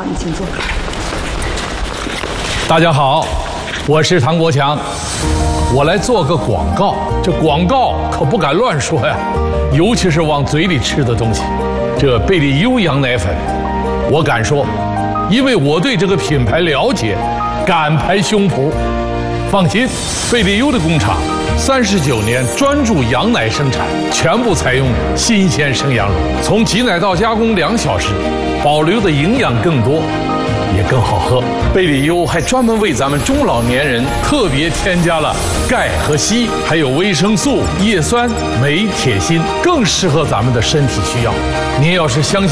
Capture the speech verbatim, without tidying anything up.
好，你请坐。 大家好，我是唐国强，我来做个广告。这广告可不敢乱说呀，尤其是往嘴里吃的东西。这贝利优羊奶粉，我敢说，因为我对这个品牌了解，敢拍胸脯。放心，贝利优的工厂三十九年专注羊奶生产，全部采用新鲜生羊乳，从挤奶到加工两小时，保留的营养更多，也更好喝。贝利优还专门为咱们中老年人特别添加了钙和硒，还有维生素、叶酸、镁、铁、锌，更适合咱们的身体需要。您要是相信